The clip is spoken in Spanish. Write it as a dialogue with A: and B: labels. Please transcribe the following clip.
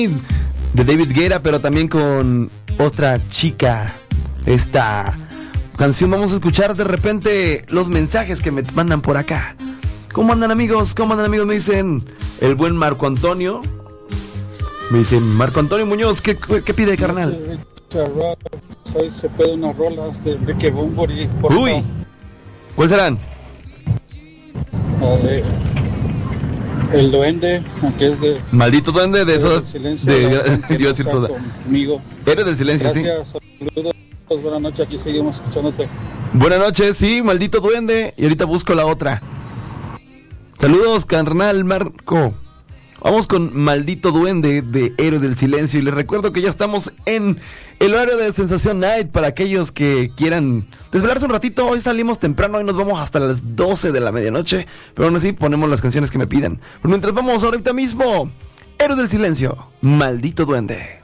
A: de David Guetta, pero también con otra chica. Esta canción vamos a escuchar de repente los mensajes que me mandan por acá. ¿Cómo andan, amigos? ¿Cómo andan, amigos? Me dicen el buen Marco Antonio. Me dicen Marco Antonio Muñoz, ¿qué pide, carnal?
B: Hoy se puede unas rolas de Enrique Bunbury.
A: Uy, ¿cuáles serán?
B: El duende, que es de
A: Maldito duende de esos
B: silencio,
A: iba a decir Soda.
B: Conmigo.
A: Héroe del silencio.
B: Gracias, sí. Saludos, buenas noches, aquí seguimos escuchándote.
A: Buenas noches, sí, maldito duende. Y ahorita busco la otra. Saludos, carnal Marco. Vamos con Maldito Duende de Héroe del Silencio. Y les recuerdo que ya estamos en el horario de Sensación Night. Para aquellos que quieran desvelarse un ratito, hoy salimos temprano. Hoy nos vamos hasta las 12 de la medianoche. Pero aún así ponemos las canciones que me pidan. Pero mientras vamos ahorita mismo, Héroe del Silencio, Maldito Duende.